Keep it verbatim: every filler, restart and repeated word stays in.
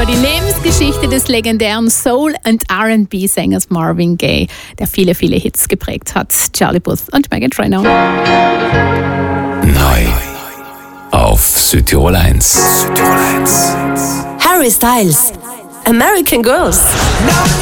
die Lebensgeschichte des legendären Soul- und R and B-Sängers Marvin Gaye, der viele, viele Hits geprägt hat. Charlie Puth und Meghan Trainor. Neu auf Südtirol eins. Harry Styles, American Girls.